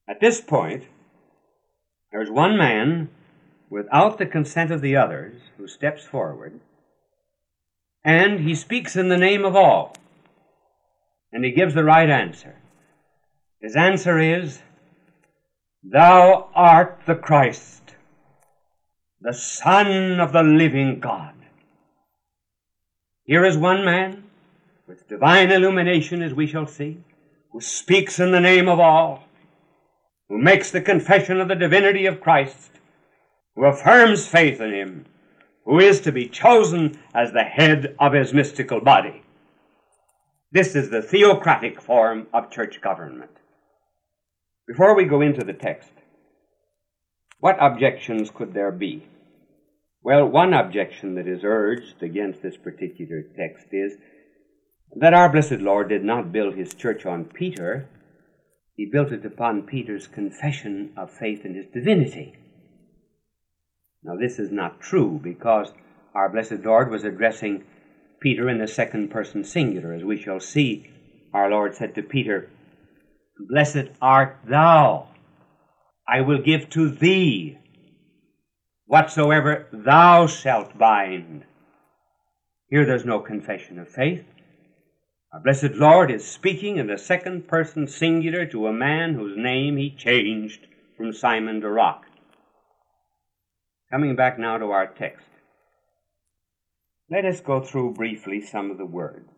At this point, there's one man, without the consent of the others, who steps forward, and he speaks in the name of all, and he gives the right answer. His answer is, "Thou art the Christ, the Son of the living God." Here is one man, with divine illumination, as we shall see, who speaks in the name of all, who makes the confession of the divinity of Christ, who affirms faith in him, who is to be chosen as the head of his mystical body. This is the theocratic form of church government. Before we go into the text, what objections could there be? Well, one objection that is urged against this particular text is that our blessed Lord did not build his church on Peter. He built it upon Peter's confession of faith in his divinity. Now, this is not true, because our blessed Lord was addressing Peter in the second person singular. As we shall see, our Lord said to Peter, "Blessed art thou. I will give to thee whatsoever thou shalt bind." Here there's no confession of faith. Our blessed Lord is speaking in the second person singular to a man whose name he changed from Simon to Rock. Coming back now to our text, let us go through briefly some of the words.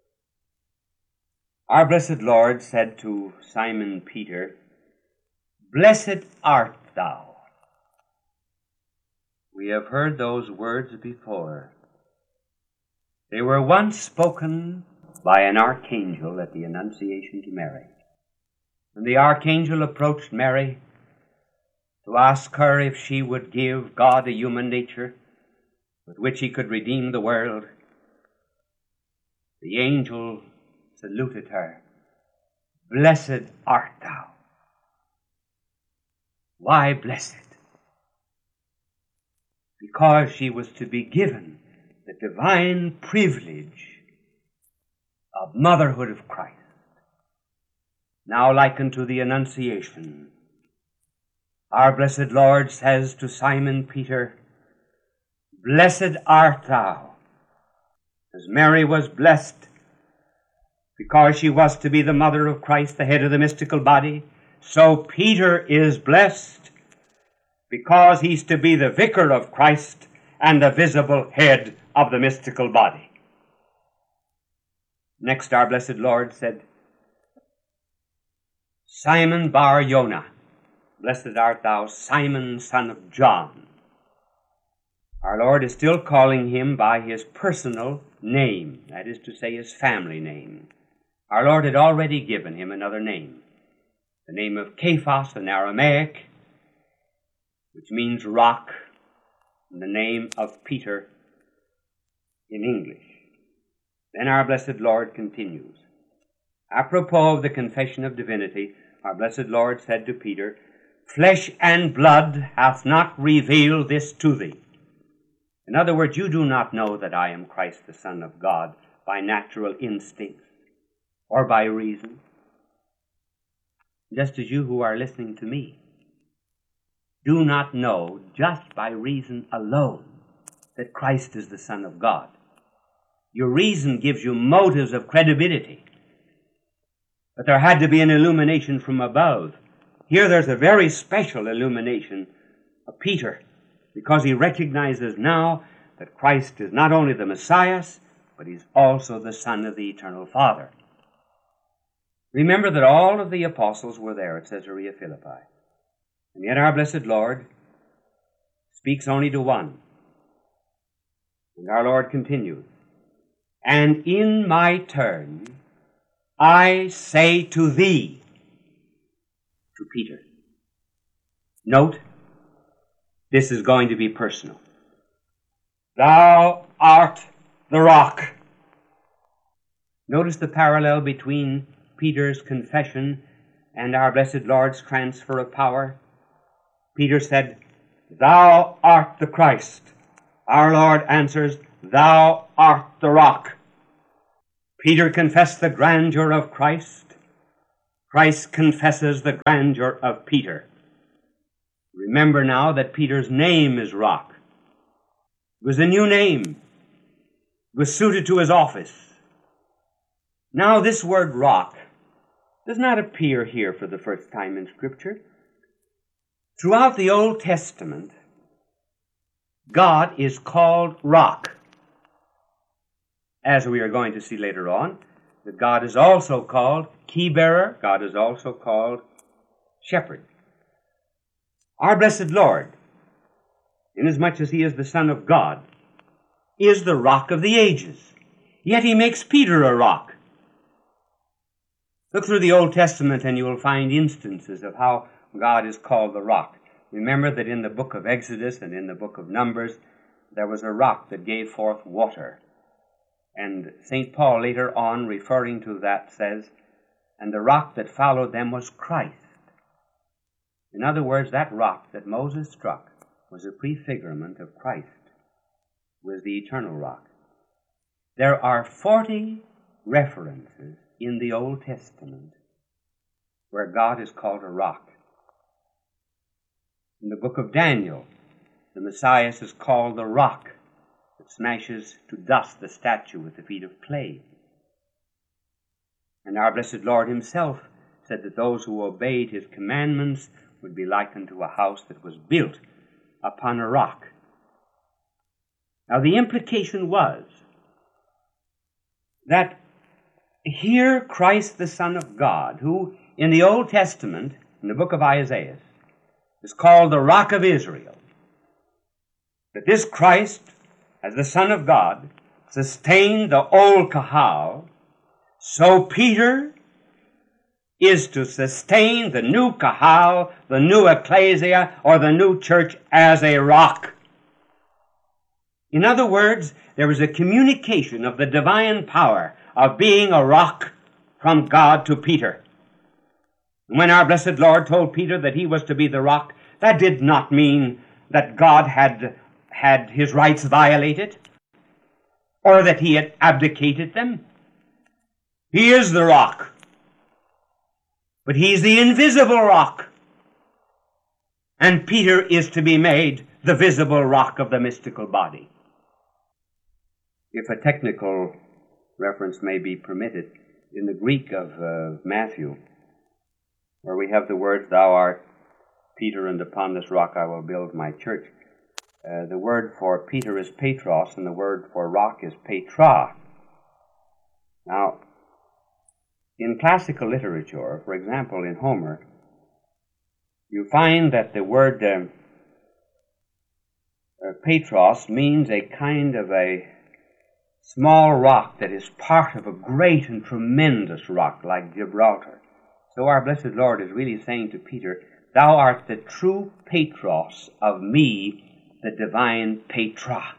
Our blessed Lord said to Simon Peter, "Blessed art thou." We have heard those words before. They were once spoken by an archangel at the Annunciation to Mary. And the archangel approached Mary to ask her if she would give God a human nature with which he could redeem the world. The angel saluted her, "Blessed art thou." Why blessed? Because she was to be given the divine privilege of motherhood of Christ, now likened to the Annunciation. Our blessed Lord says to Simon Peter, "Blessed art thou." As Mary was blessed because she was to be the mother of Christ, the head of the mystical body, so Peter is blessed because he's to be the vicar of Christ and the visible head of the mystical body. Next, our blessed Lord said, "Simon Bar Jonah, blessed art thou, Simon, son of John." Our Lord is still calling him by his personal name, that is to say, his family name. Our Lord had already given him another name, the name of Cephas in Aramaic, which means rock, and the name of Peter in English. Then our blessed Lord continues. Apropos of the confession of divinity, our blessed Lord said to Peter, "Flesh and blood hath not revealed this to thee." In other words, you do not know that I am Christ, the Son of God, by natural instincts or by reason, just as you who are listening to me do not know just by reason alone that Christ is the Son of God. Your reason gives you motives of credibility, but there had to be an illumination from above. Here there's a very special illumination of Peter, because he recognizes now that Christ is not only the Messiah, but he's also the Son of the Eternal Father. Remember that all of the apostles were there at Caesarea Philippi, and yet our blessed Lord speaks only to one. And our Lord continues, "And in my turn I say to thee," to Peter. Note, this is going to be personal. "Thou art the rock." Notice the parallel between Peter's confession and our blessed Lord's transfer of power. Peter said, "Thou art the Christ." Our Lord answers, "Thou art the rock." Peter confessed the grandeur of Christ. Christ confesses the grandeur of Peter. Remember now that Peter's name is Rock. It was a new name. It was suited to his office. Now this word rock does not appear here for the first time in Scripture. Throughout the Old Testament, God is called Rock. As we are going to see later on, that God is also called Key-bearer. God is also called Shepherd. Our blessed Lord, inasmuch as he is the Son of God, is the Rock of the ages. Yet he makes Peter a rock. Look through the Old Testament and you will find instances of how God is called the Rock. Remember that in the book of Exodus and in the book of Numbers, there was a rock that gave forth water. And St. Paul later on, referring to that, says, and the rock that followed them was Christ. In other words, that rock that Moses struck was a prefigurement of Christ, who is the eternal rock. There are 40 references in the Old Testament where God is called a rock. In the book of Daniel, the Messiah is called the rock that smashes to dust the statue with the feet of clay. And our blessed Lord himself said that those who obeyed his commandments would be likened to a house that was built upon a rock. Now the implication was that here Christ the Son of God, who in the Old Testament, in the book of Isaiah, is called the Rock of Israel, that this Christ, as the Son of God, sustained the old Kahal, so Peter is to sustain the new Kahal, the new ecclesia, or the new church as a rock. In other words, there is a communication of the divine power of being a rock from God to Peter. When our blessed Lord told Peter that he was to be the rock, that did not mean that God had his rights violated, or that he had abdicated them. He is the rock, but he's the invisible rock. And Peter is to be made the visible rock of the mystical body. If a technical reference may be permitted, in the Greek of Matthew, where we have the words, thou art Peter, and upon this rock I will build my church, the word for Peter is Petros, and the word for rock is Petra. Now, in classical literature, for example, in Homer, you find that the word Petros means a kind of a small rock that is part of a great and tremendous rock like Gibraltar. So our blessed Lord is really saying to Peter, thou art the true Petros of me, the divine Petra.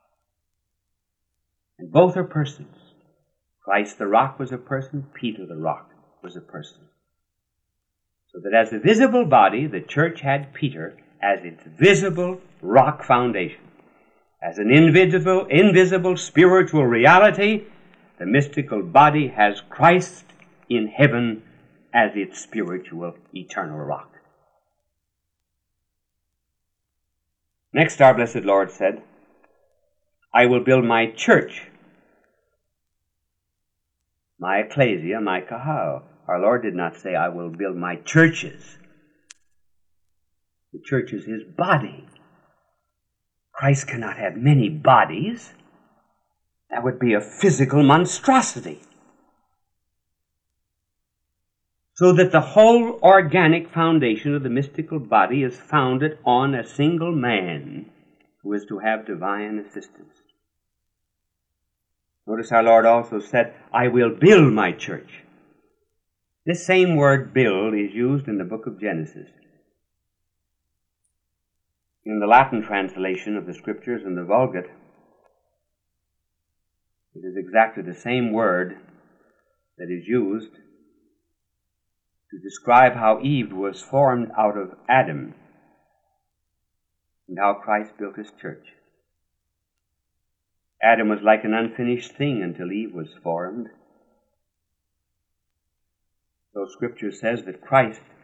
And both are persons. Christ the rock was a person, Peter the rock was a person. So that as a visible body, the church had Peter as its visible rock foundation. As an invisible spiritual reality, the mystical body has Christ in heaven as its spiritual eternal rock. Next, our blessed Lord said, I will build my church, my ecclesia, my kahal. Our Lord did not say, I will build my churches. The church is his body. Christ cannot have many bodies. That would be a physical monstrosity. So that the whole organic foundation of the mystical body is founded on a single man who is to have divine assistance. Notice our Lord also said, I will build my church. This same word build is used in the book of Genesis. In the Latin translation of the Scriptures in the Vulgate, it is exactly the same word that is used to describe how Eve was formed out of Adam and how Christ built his church. Adam was like an unfinished thing until Eve was formed. So Scripture says that Christ